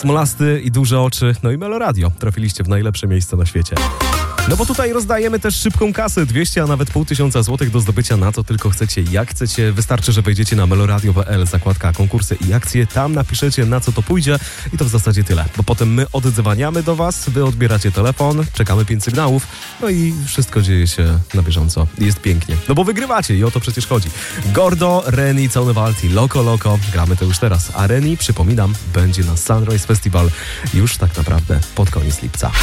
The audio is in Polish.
Smolasty i duże oczy, no i Meloradio. Trafiliście w najlepsze miejsce na świecie. No bo tutaj rozdajemy też szybką kasę, 200, a nawet 500 złotych do zdobycia na co tylko chcecie, jak chcecie. Wystarczy, że wejdziecie na meloradio.pl, zakładka konkursy i akcje, tam napiszecie na co to pójdzie i to w zasadzie tyle. Bo potem my oddzwaniamy do was, wy odbieracie telefon, czekamy 5 sygnałów, no i wszystko dzieje się na bieżąco. Jest pięknie. No bo wygrywacie i o to przecież chodzi. Gordo, Reni, Caunewalti, Loco Loco, gramy to już teraz. A Reni, przypominam, będzie na Sunrise Festival już tak naprawdę pod koniec lipca.